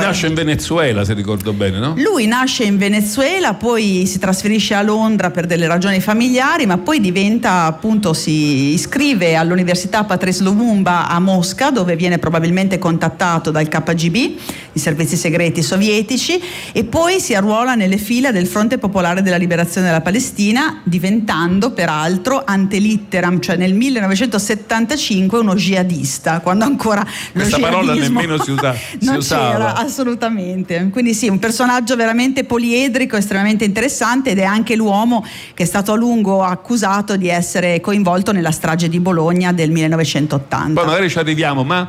nasce in Venezuela, se ricordo bene, no? Lui nasce in Venezuela, poi si trasferisce a Londra per delle ragioni familiari, ma poi diventa, appunto, si iscrive all'Università Patrice Lumumba a Mosca, dove viene probabilmente contattato dal KGB, i servizi segreti sovietici, e poi si arruola nelle fila del Fronte Popolare della Liberazione della Palestina, diventando peraltro ante litteram, cioè nel 1975 uno jihadista, quando ancora questa parola nemmeno si usava. C'era assolutamente. Quindi sì, un personaggio veramente poliedrico, estremamente interessante, ed è anche l'uomo che è stato a lungo accusato di essere coinvolto nella strage di Bologna del 1980. Poi magari ci arriviamo, ma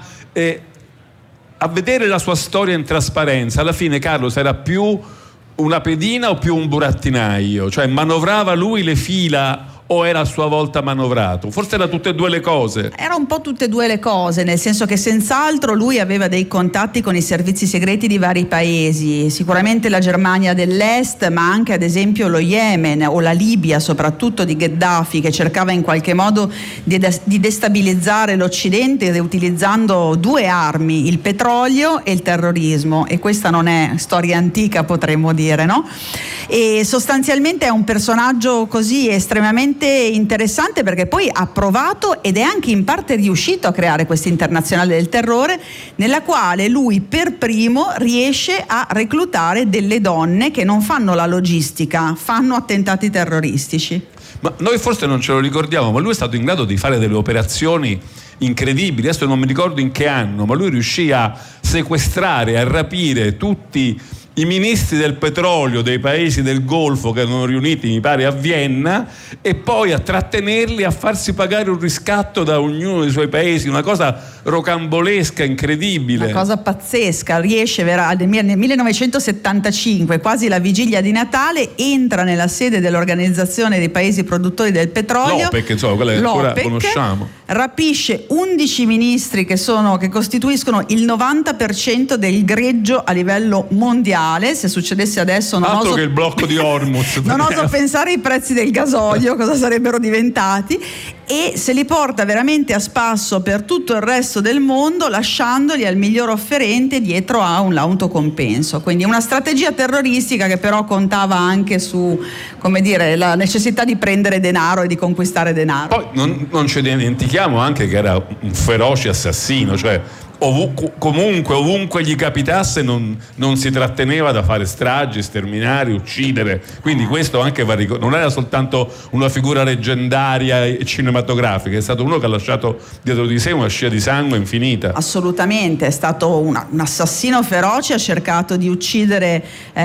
a vedere la sua storia in trasparenza, alla fine Carlos era più una pedina o più un burattinaio? Cioè manovrava lui le fila o era a sua volta manovrato? Forse era tutte e due le cose. Era un po' tutte e due le cose, nel senso che senz'altro lui aveva dei contatti con i servizi segreti di vari paesi, sicuramente la Germania dell'Est, ma anche ad esempio lo Yemen o la Libia, soprattutto di Gheddafi, che cercava in qualche modo di destabilizzare l'Occidente utilizzando due armi, il petrolio e il terrorismo, e questa non è storia antica, potremmo dire, no? E sostanzialmente è un personaggio così estremamente interessante, perché poi ha provato ed è anche in parte riuscito a creare questa internazionale del terrore, nella quale lui per primo riesce a reclutare delle donne che non fanno la logistica, fanno attentati terroristici. Ma noi forse non ce lo ricordiamo, ma lui è stato in grado di fare delle operazioni incredibili. Adesso non mi ricordo in che anno, ma lui riuscì a sequestrare, a rapire tutti i ministri del petrolio dei paesi del Golfo che erano riuniti, mi pare, a Vienna, e poi a trattenerli, a farsi pagare un riscatto da ognuno dei suoi paesi, una cosa rocambolesca, incredibile. Una cosa pazzesca. Riesce nel 1975, quasi la vigilia di Natale, entra nella sede dell'Organizzazione dei Paesi Produttori del Petrolio, l'OPEC, insomma, quella che ancora conosciamo. Rapisce 11 ministri che costituiscono il 90% del greggio a livello mondiale. Se succedesse adesso altro che il blocco di Hormuz. Non oso pensare ai prezzi del gasolio, cosa sarebbero diventati, e se li porta veramente a spasso per tutto il resto del mondo, lasciandoli al miglior offerente dietro a un lauto compenso. Quindi una strategia terroristica che però contava anche su, come dire, la necessità di prendere denaro e di conquistare denaro. Poi non ci dimentichiamo anche che era un feroce assassino, cioè ovunque gli capitasse non si tratteneva da fare stragi, sterminare, uccidere. Quindi questo anche va ricordato. Non era soltanto una figura leggendaria e cinematografica, è stato uno che ha lasciato dietro di sé una scia di sangue infinita. Assolutamente, è stato un assassino feroce, ha cercato di uccidere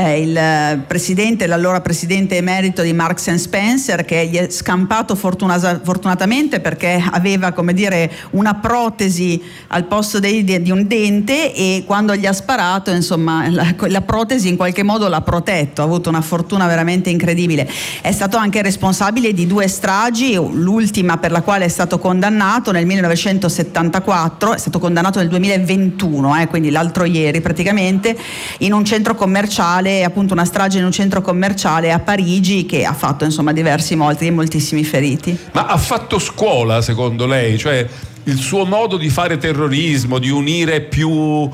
l'allora presidente emerito di Marks and Spencer, che gli è scampato fortunatamente perché aveva, come dire, una protesi al posto di un dente, e quando gli ha sparato, insomma, la protesi in qualche modo l'ha protetto. Ha avuto una fortuna veramente incredibile. È stato anche responsabile di 2 stragi, l'ultima per la quale è stato condannato nel 1974, è stato condannato nel 2021, quindi l'altro ieri praticamente, in un centro commerciale, appunto una strage in un centro commerciale a Parigi, che ha fatto, insomma, diversi morti e moltissimi feriti. Ma ha fatto scuola, secondo lei? Cioè il suo modo di fare terrorismo, di unire più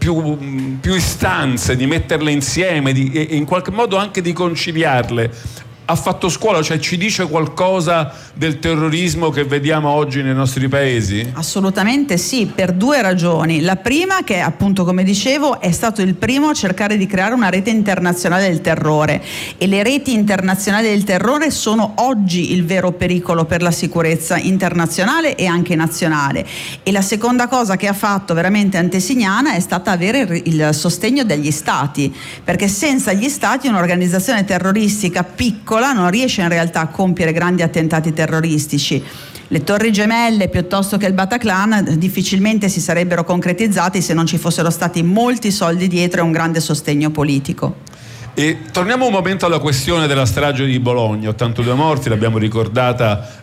istanze, di metterle insieme, e in qualche modo anche di conciliarle, ha fatto scuola? Cioè ci dice qualcosa del terrorismo che vediamo oggi nei nostri paesi? Assolutamente sì, per 2 ragioni. La prima, che appunto, come dicevo, è stato il primo a cercare di creare una rete internazionale del terrore, e le reti internazionali del terrore sono oggi il vero pericolo per la sicurezza internazionale e anche nazionale. E la seconda cosa che ha fatto veramente antesignana è stata avere il sostegno degli stati, perché senza gli stati un'organizzazione terroristica piccola non riesce in realtà a compiere grandi attentati terroristici. Le Torri Gemelle piuttosto che il Bataclan difficilmente si sarebbero concretizzati se non ci fossero stati molti soldi dietro e un grande sostegno politico. E torniamo un momento alla questione della strage di Bologna. 82 morti, l'abbiamo ricordata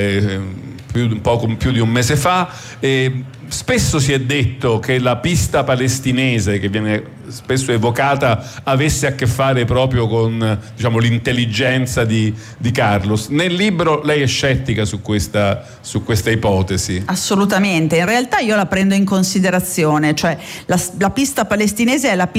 poco più di un mese fa. Spesso si è detto che la pista palestinese, che viene spesso evocata, avesse a che fare proprio con, diciamo, l'intelligenza di Carlos. Nel libro lei è scettica su questa ipotesi? Assolutamente, in realtà io la prendo in considerazione, cioè la pista palestinese è la